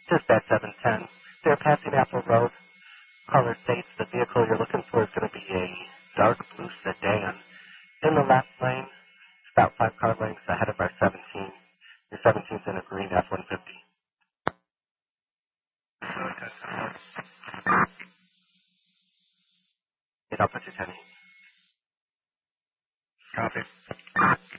Dispatch 710. They're passing Apple Road. Caller states the vehicle you're looking for is going to be a dark blue sedan. In the left lane, about 5 car lengths ahead of our 17. Your 17's in a green F-150. I'll put you 10. Copy.